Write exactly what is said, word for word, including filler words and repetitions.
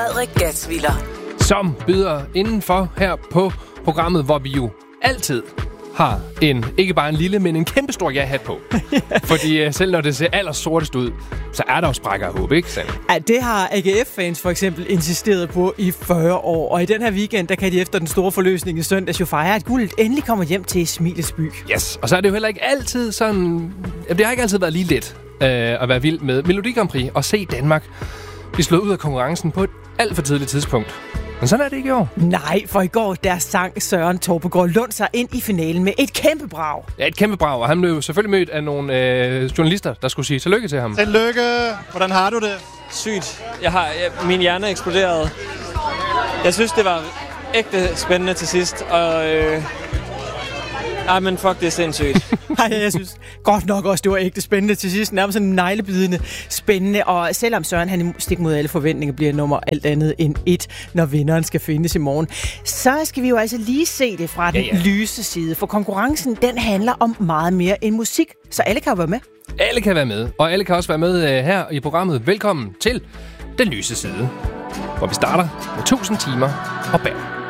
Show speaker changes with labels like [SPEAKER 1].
[SPEAKER 1] Frederik Gatsviller.
[SPEAKER 2] Som byder indenfor her på programmet, hvor vi jo altid har en, ikke bare en lille, men en kæmpe stor ja-hat på. Fordi uh, selv når det ser allersortest ud, så er der jo sprækker af håb, ikke sandt?
[SPEAKER 3] Ja, det har A G F-fans for eksempel insisteret på i fyrre år. Og i den her weekend, der kan de efter den store forløsning i søndags jo fejre, at guldet endelig kommer hjem til Smilets by.
[SPEAKER 2] Yes, og så er det jo heller ikke altid sådan... Det har ikke altid været lige let øh, at være vild med Melodi Grand Prix og se Danmark blive slået ud af konkurrencen på et alt for tidligt tidspunkt. Men sådan er det ikke i år.
[SPEAKER 3] Nej, for i går der sang Søren Torpegaard Lund sig ind i finalen med et kæmpe brag.
[SPEAKER 2] Ja, et kæmpe brag, og han blev selvfølgelig mødt af nogle øh, journalister, der skulle sige tillykke til ham.
[SPEAKER 4] Tillykke! Hvordan har du det?
[SPEAKER 5] Sygt. Jeg har, jeg, min hjerne eksploderede. Jeg synes, det var ægte spændende til sidst, og... Øh, ej, men fuck, det er sindssygt.
[SPEAKER 3] Nej, jeg synes godt nok også, det var ægte spændende til sidst. Nærmest sådan neglebidende spændende. Og selvom Søren, han stik mod alle forventninger, bliver nummer alt andet end et, når vinderen skal findes i morgen, så skal vi jo altså lige se det fra den ja, ja. lyse side. For konkurrencen, den handler om meget mere end musik. Så alle kan jo være med.
[SPEAKER 2] Alle kan være med, og alle kan også være med uh, her i programmet. Velkommen til Den Lyse Side, hvor vi starter med tusind timer og bær.